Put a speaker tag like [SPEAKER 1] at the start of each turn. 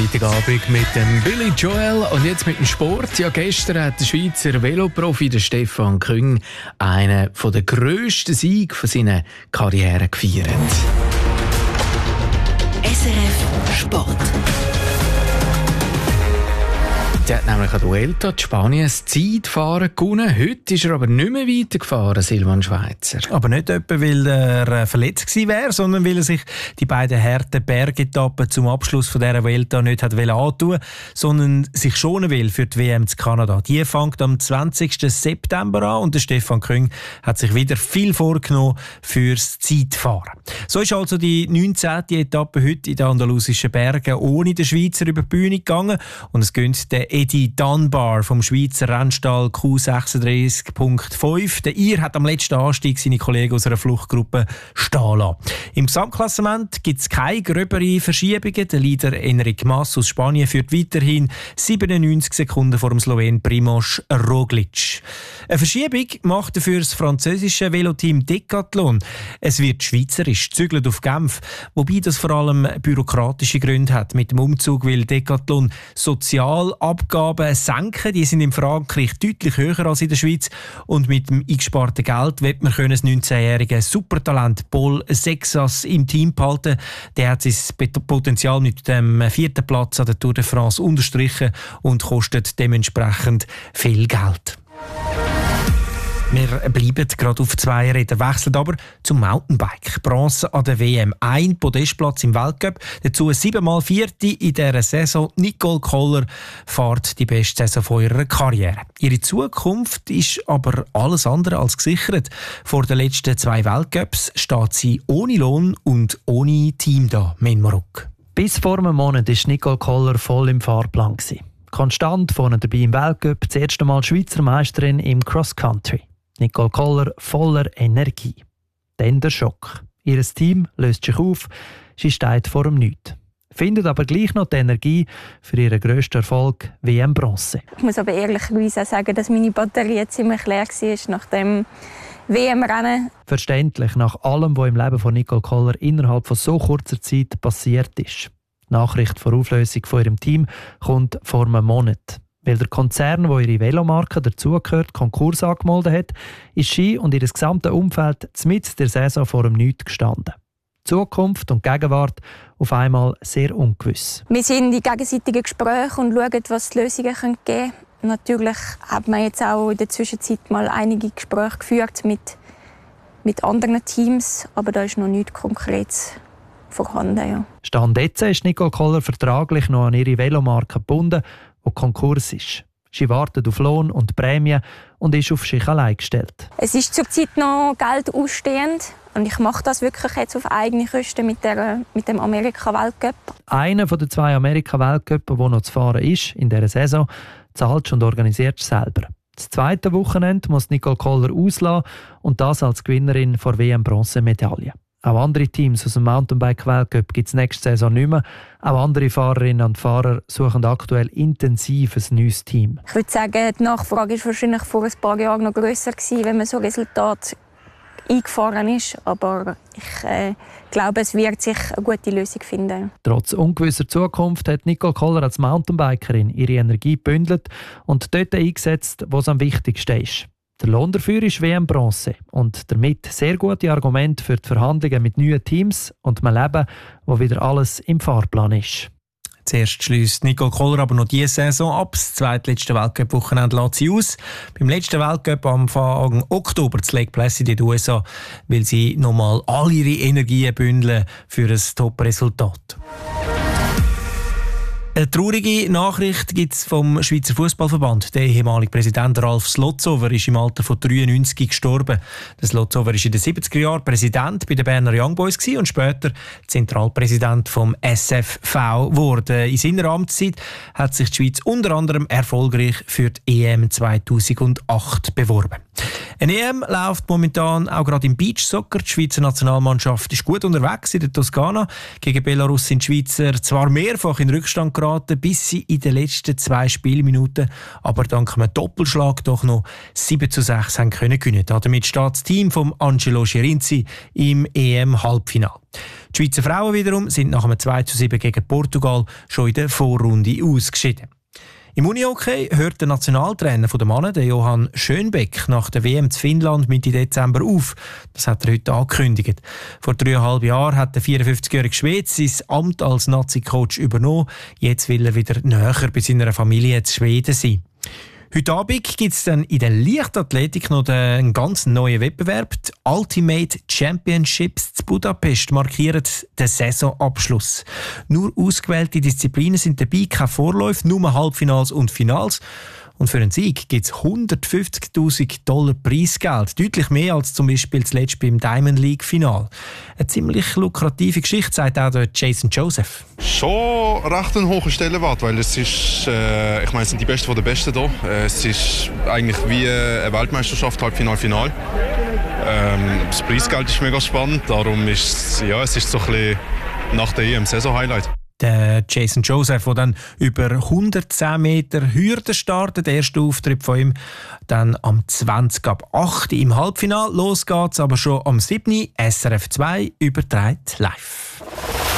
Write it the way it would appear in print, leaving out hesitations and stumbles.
[SPEAKER 1] Freitagabend mit dem Billy Joel und jetzt mit dem Sport. Ja, gestern hat der Schweizer Veloprofi der Stefan Küng einen der grössten Siege von seiner Karriere gefeiert.
[SPEAKER 2] SRF Sport.
[SPEAKER 1] Er hat nämlich an der Vuelta in Spanien das Zeitfahren gewonnen. Heute ist er aber nicht mehr weitergefahren, Silvan Schweizer.
[SPEAKER 3] Aber nicht etwa, weil er verletzt gewesen wäre, sondern weil er sich die beiden harten Bergetappen zum Abschluss von dieser Vuelta nicht hat antun, sondern sich schonen will für die WM in Kanada. Die fängt am 20. September an und der Stefan Küng hat sich wieder viel vorgenommen fürs Zeitfahren. So ist also die 19. Etappe heute in den andalusischen Bergen ohne den Schweizer über die Bühne gegangen und es gönnt der Eddie Dunbar vom Schweizer Rennstall Q36.5. Der Ir hat am letzten Anstieg seine Kollegen aus einer Fluchtgruppe stehen lassen. Im Gesamtklassement gibt es keine gröbere Verschiebungen. Der Leader Enric Mas aus Spanien führt weiterhin 97 Sekunden vor dem Slowen Primož Roglič. Eine Verschiebung macht dafür das französische Veloteam Decathlon. Es wird schweizerisch, zügelt auf Genf, wobei das vor allem bürokratische Gründe hat. Mit dem Umzug will Decathlon Sozialabgaben senken. Die sind in Frankreich deutlich höher als in der Schweiz. Und mit dem eingesparten Geld wird man das 19-jährige Supertalent Paul Sexas im Team behalten. Der hat sein Potenzial mit dem 4. Platz an der Tour de France unterstrichen und kostet dementsprechend viel Geld. Wir bleiben gerade auf zwei Rädern, wechseln aber zum Mountainbike. Bronze an der WM, ein Podestplatz im Weltcup, dazu 7-mal Vierte in dieser Saison. Nicole Koller fährt die beste Saison von ihrer Karriere. Ihre Zukunft ist aber alles andere als gesichert. Vor den letzten 2 Weltcups steht sie ohne Lohn und ohne Team da, Menmarok.
[SPEAKER 4] Bis vor einem Monat war Nicole Koller voll im Fahrplan. Konstant vorne dabei im Weltcup, das erste Mal Schweizer Meisterin im Cross-Country. Nicole Koller voller Energie. Dann der Schock. Ihr Team löst sich auf, sie steht vor dem Nichts. Findet aber gleich noch die Energie für ihren grössten Erfolg WM Bronze.
[SPEAKER 5] Ich muss aber ehrlicherweise auch sagen, dass meine Batterie ziemlich leer war nach dem WM-Rennen.
[SPEAKER 4] Verständlich, nach allem, was im Leben von Nicole Koller innerhalb von so kurzer Zeit passiert ist. Die Nachricht von Auflösung von ihrem Team kommt vor einem Monat. Weil der Konzern, der ihre Velomarke dazugehört, Konkurs angemeldet hat, ist sie und ihr gesamtes Umfeld mitten der Saison vor dem Nichts gestanden. Zukunft und Gegenwart auf einmal sehr ungewiss.
[SPEAKER 5] Wir sind in gegenseitigen Gesprächen und schauen, was die Lösungen geben können. Natürlich hat man jetzt auch in der Zwischenzeit mal einige Gespräche geführt mit anderen Teams, aber da ist noch nichts Konkretes vorhanden. Ja.
[SPEAKER 4] Stand jetzt ist Nicole Koller vertraglich noch an ihre Velomarke gebunden, die Konkurs ist. Sie wartet auf Lohn und Prämie und ist auf sich allein gestellt.
[SPEAKER 5] Es ist zurzeit noch Geld ausstehend und ich mache das wirklich jetzt auf eigene Kosten mit dem Amerika-Weltcup.
[SPEAKER 4] Einer der 2 Amerika-Weltcups, der noch zu fahren ist in dieser Saison, zahlt und organisiert selber. Das zweite Wochenende muss Nicole Koller auslassen und das als Gewinnerin der WM-Bronzemedaille. Auch andere Teams aus dem Mountainbike-Weltcup gibt es nächste Saison nicht mehr. Auch andere Fahrerinnen und Fahrer suchen aktuell intensiv ein neues Team.
[SPEAKER 5] Ich würde sagen, die Nachfrage war wahrscheinlich vor ein paar Jahren noch grösser gewesen, wenn man so Resultat eingefahren ist. Aber ich glaube, es wird sich eine gute Lösung finden.
[SPEAKER 4] Trotz ungewisser Zukunft hat Nicole Koller als Mountainbikerin ihre Energie gebündelt und dort eingesetzt, wo es am wichtigsten ist. Der Lohn dafür ist WM-Bronze und damit sehr gute Argumente für die Verhandlungen mit neuen Teams und einem Leben, wo wieder alles im Fahrplan ist.
[SPEAKER 3] Zuerst schliesst Nicole Koller aber noch diese Saison ab. Das zweitletzte Weltcup-Wochenende lässt sie aus. Beim letzten Weltcup am Anfang Oktober zu Lake Placid in den USA will sie nochmal all ihre Energien bündeln für ein Top-Resultat. Eine traurige Nachricht gibt es vom Schweizer Fußballverband. Der ehemalige Präsident Ralf Slotzover ist im Alter von 93 gestorben. Der Slotzover war in den 70er Jahren Präsident bei den Berner Young Boys und später Zentralpräsident vom SFV geworden. In seiner Amtszeit hat sich die Schweiz unter anderem erfolgreich für die EM 2008 beworben. Eine EM läuft momentan auch gerade im Beachsoccer. Die Schweizer Nationalmannschaft ist gut unterwegs in der Toskana. Gegen Belarus sind die Schweizer zwar mehrfach in Rückstand geraten, bis sie in den letzten 2 Spielminuten, aber dank einem Doppelschlag doch noch 7:6 haben können gewinnen. Damit steht das Team von Angelo Schirinzi im EM-Halbfinale. Die Schweizer Frauen wiederum sind nach einem 2:7 gegen Portugal schon in der Vorrunde ausgeschieden. Im Unihockey hört der Nationaltrainer der Männer, der Johann Schönbeck, nach der WM zu Finnland Mitte Dezember auf. Das hat er heute angekündigt. Vor 3,5 Jahren hat der 54-jährige Schwede sein Amt als Nazi-Coach übernommen. Jetzt will er wieder näher bei seiner Familie zu Schweden sein. Heute Abend gibt es dann in der Leichtathletik noch einen ganz neuen Wettbewerb. Die Ultimate Championships zu Budapest markieren den Saisonabschluss. Nur ausgewählte Disziplinen sind dabei, keine Vorläufe, nur Halbfinals und Finals. Und für einen Sieg gibt es $150.000 Preisgeld. Deutlich mehr als zum Beispiel zuletzt beim Diamond League Final. Eine ziemlich lukrative Geschichte, sagt auch der Jason Joseph.
[SPEAKER 6] Schon recht einen hohen Stellenwert, weil es ist, ich meine, es sind die Besten von den Besten hier. Es ist eigentlich wie eine Weltmeisterschaft, Halbfinal, Final. Das Preisgeld ist mega spannend, darum ist es ist so ein bisschen nach der EM Saison-Highlight.
[SPEAKER 3] Der Jason Joseph, der dann über 110 Meter Hürden startet, der erste Auftritt von ihm, dann am 20:08 im Halbfinale. Los geht's aber schon am 7. SRF 2 überträgt live.